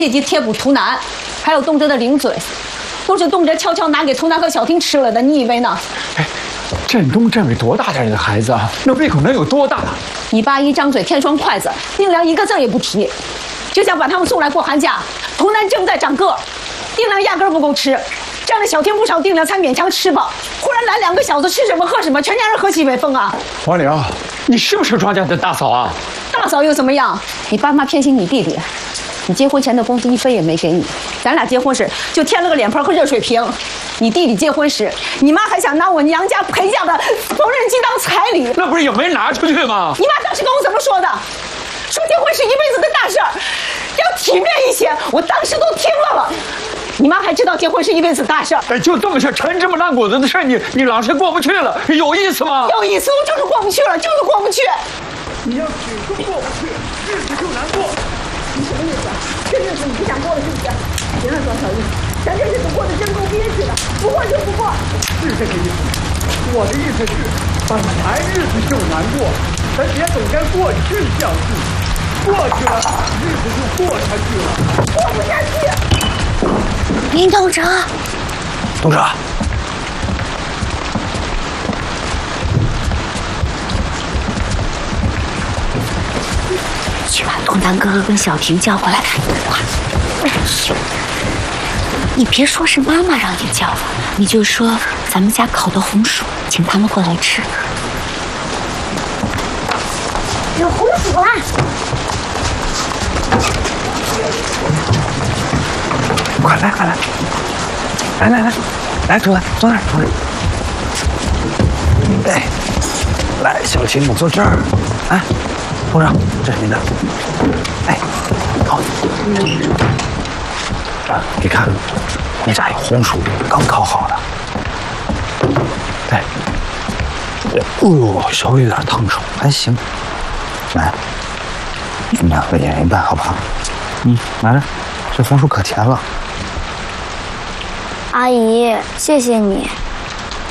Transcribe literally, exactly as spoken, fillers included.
这集贴补图南，还有东哲的零嘴，都是东哲悄悄拿给图南和小婷吃了的。你以为呢？ 哎，振东、振伟多大点的孩子啊？那胃口能有多大？ 你爸一张嘴添双筷子，丁良一个字也不提，就想把他们送来过寒假。图南正在长个儿，丁良压根不够吃，占了小婷不少，丁良才勉强吃饱。忽然来两个小子，吃什么喝什么，全家人何其威风啊！ 王玲，你是不是庄家的大嫂啊？ 大嫂又怎么样？你爸妈偏心你弟弟。 你结婚前的工资一分也没给你，咱俩结婚时就添了个脸盆和热水瓶。你弟弟结婚时，你妈还想拿我娘家陪嫁的缝纫机当彩礼， 那不是也没拿出去吗？ 你妈当时跟我怎么说的？说结婚是一辈子的大事儿，要体面一些。我当时都听了了。你妈还知道结婚是一辈子大事儿？ 哎，就这么些陈芝麻烂谷子的事，你你老是过不去了，有意思吗？ 有意思，我就是过不去了，就是过不去。 你要始终过不去，日子就难过。 你什么意思？这日子你不想过了是不是？行了，庄小玉，咱这日子过得真够憋屈的，不过就不过。 是这个意思。我的意思是，本来日子就难过，咱别总跟过去较劲。过去了，日子就过下去了。 过不下去。 林东哲， 东哲。 去把东南哥哥跟小婷叫过来谈谈话。你别说是妈妈让你叫的，你就说咱们家烤的红薯，请他们过来吃。有红薯啦！ 快来，快来！来来来，来坐来，坐那儿，坐那儿。哎，来，小琴，你坐这儿。哎。 部长，这是您的。哎，好。啊，你看，那家有红薯，刚烤好的。对。哦，稍微有点烫手，还行。来，你们两个一人一半，好不好？嗯，拿着，这红薯可甜了。 阿姨，谢谢你。